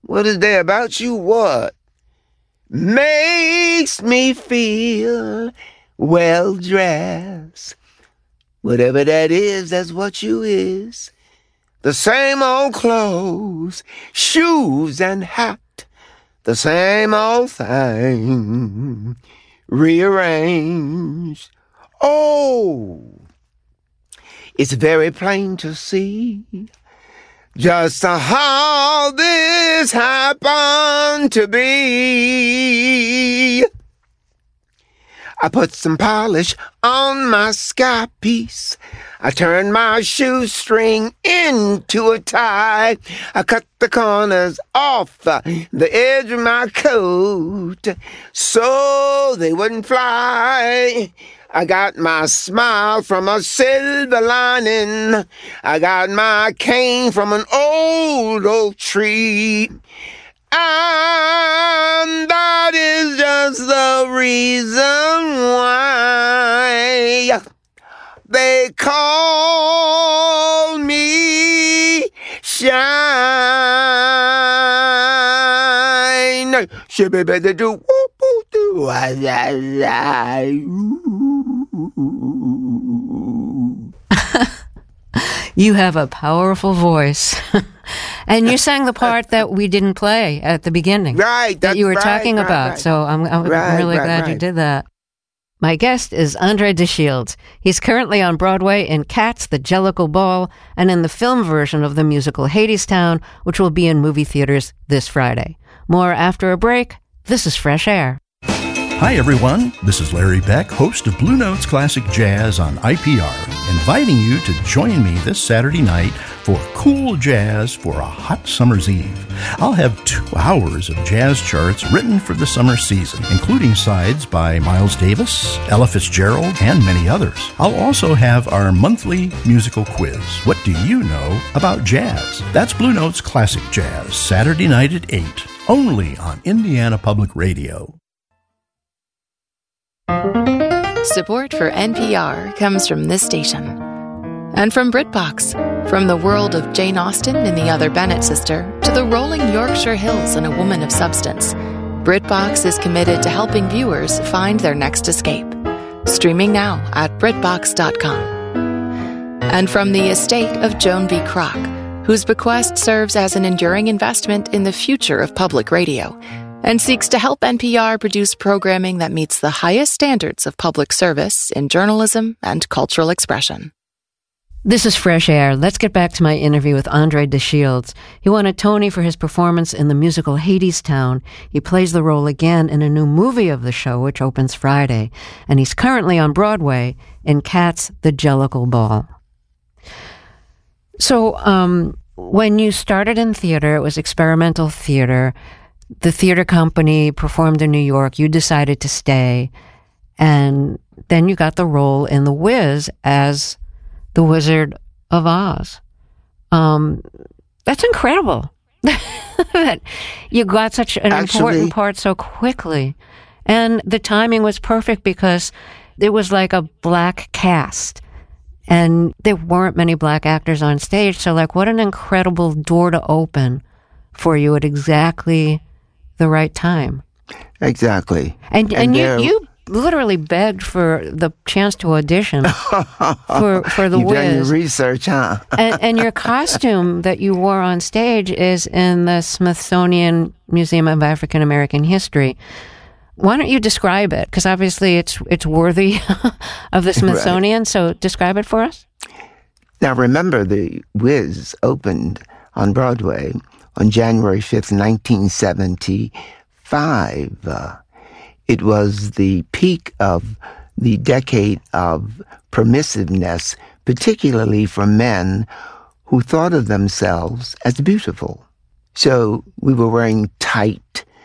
What is there about you? What makes me feel well dressed? Whatever that is, that's what you is. The same old clothes, shoes and hat, the same old thing, rearranged. Oh, it's very plain to see just how this happened to be. I put some polish on my sky piece. I turned my shoestring into a tie. I cut the corners off the edge of my coat so they wouldn't fly. I got my smile from a silver lining. I got my cane from an old oak tree. And that is just the reason why they call me Shine. Shibby-biddy-doo, whoop-oo-doo, You have a powerful voice. And you sang the part that we didn't play at the beginning. Right. That you were talking about. Right. So I'm really glad you did that. My guest is Andre de Shields. He's currently on Broadway in Cats, The Jellicle Ball, and in the film version of the musical Hadestown, which will be in movie theaters this Friday. More after a break. This is Fresh Air. Hi, everyone. This is Larry Beck, host of Blue Notes Classic Jazz on IPR, inviting you to join me this Saturday night for cool jazz for a hot summer's eve. I'll have 2 hours of jazz charts written for the summer season, including sides by Miles Davis, Ella Fitzgerald, and many others. I'll also have our monthly musical quiz. What do you know about jazz? That's Blue Notes Classic Jazz, Saturday night at 8, only on Indiana Public Radio. Support for NPR comes from this station. And from BritBox. From the world of Jane Austen and the Other Bennet Sister to the rolling Yorkshire Hills and A Woman of Substance, BritBox is committed to helping viewers find their next escape. Streaming now at BritBox.com. And from the estate of Joan B. Kroc, whose bequest serves as an enduring investment in the future of public radio, and seeks to help NPR produce programming that meets the highest standards of public service in journalism and cultural expression. This is Fresh Air. Let's get back to my interview with Andre de Shields. He won a Tony for his performance in the musical Hadestown. He plays the role again in a new movie of the show, which opens Friday. And he's currently on Broadway in Cats, The Jellicle Ball. So, when you started in theater, it was experimental theater. The theater company performed in New York. You decided to stay. And then you got the role in The Wiz as the Wizard of Oz. That's incredible. That you got such an important part so quickly. And the timing was perfect because it was like a black cast. And there weren't many black actors on stage. So like, what an incredible door to open for you at exactly the right time. Exactly. And you literally begged for the chance to audition for the You've Wiz. done your research, huh? and your costume that you wore on stage is in the Smithsonian Museum of African American History. Why don't you describe it? Because obviously it's worthy of the Smithsonian. Right. So describe it for us. Now remember, the Wiz opened on Broadway on January 5th, 1975. It was the peak of the decade of permissiveness, particularly for men who thought of themselves as beautiful. So we were wearing tight